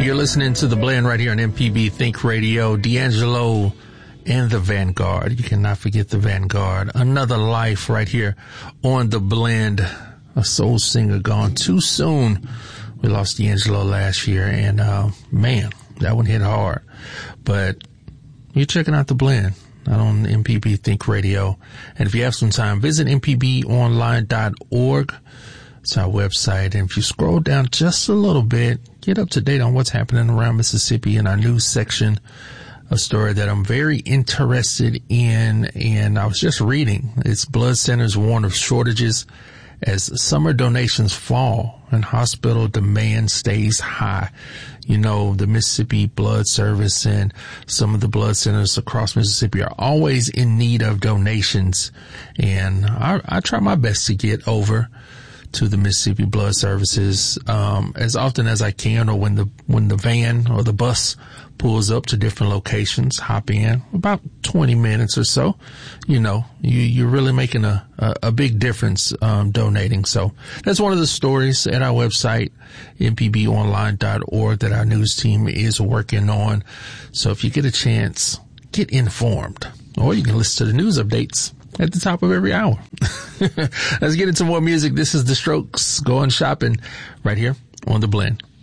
You're listening to The Blend right here on MPB Think Radio. D'Angelo and the Vanguard. You cannot forget the Vanguard. Another Life right here on The Blend. A soul singer gone too soon. We lost D'Angelo last year, and man, that one hit hard. But you're checking out The Blend out on MPB Think Radio. And if you have some time, visit mpbonline.org. It's our website. And if you scroll down just a little bit, get up to date on what's happening around Mississippi in our news section. A story that I'm very interested in, and I was just reading. It's blood centers warn of shortages as summer donations fall and hospital demand stays high. You know, the Mississippi Blood Service and some of the blood centers across Mississippi are always in need of donations. And I try my best to get over to the Mississippi Blood Services as often as I can, or when the van or the bus pulls up to different locations, hop in about 20 minutes or so. You know, you're really making a big difference donating. So that's one of the stories at our website, mpbonline.org, that our news team is working on. So if you get a chance, get informed, or you can listen to the news updates at the top of every hour. Let's get into more music. This is The Strokes, Going Shopping, right here on The Blend.